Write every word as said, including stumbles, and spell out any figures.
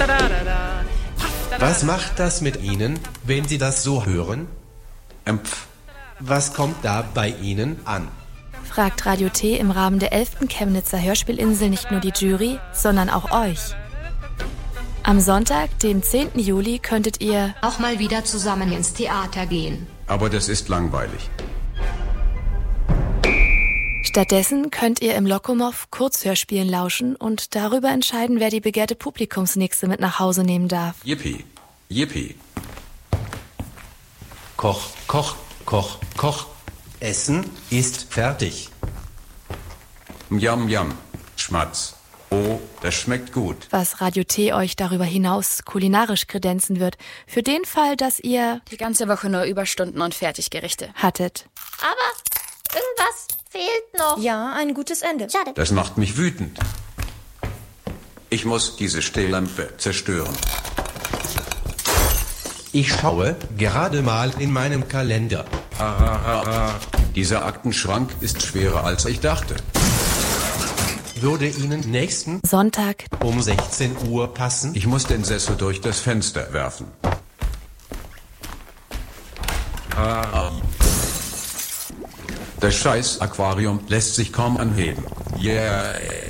Was macht das mit Ihnen, wenn Sie das so hören? Empf. Was kommt da bei Ihnen an? Fragt Radio T im Rahmen der elften Chemnitzer Hörspielinsel nicht nur die Jury, sondern auch euch. Am Sonntag, dem zehnten Juli, könntet ihr auch mal wieder zusammen ins Theater gehen. Aber das ist langweilig. Stattdessen könnt ihr im Lokomotiv Kurzhörspielen lauschen und darüber entscheiden, wer die begehrte Publikumsnixe mit nach Hause nehmen darf. Yippie, yippie. Koch, koch, koch, koch. Essen ist fertig. Mjam, mjam. Schmatz. Oh, das schmeckt gut. Was Radio T euch darüber hinaus kulinarisch kredenzen wird, für den Fall, dass ihr die ganze Woche nur Überstunden und Fertiggerichte hattet. Aber irgendwas fehlt noch. Ja, ein gutes Ende. Schade. Das macht mich wütend. Ich muss diese Stehlampe zerstören. Ich schaue gerade mal in meinem Kalender. Ah, ah, ah. Dieser Aktenschrank ist schwerer als ich dachte. Würde Ihnen nächsten Sonntag um sechzehn Uhr passen? Ich muss den Sessel durch das Fenster werfen. Ah. Das scheiß Aquarium lässt sich kaum anheben. Yeah.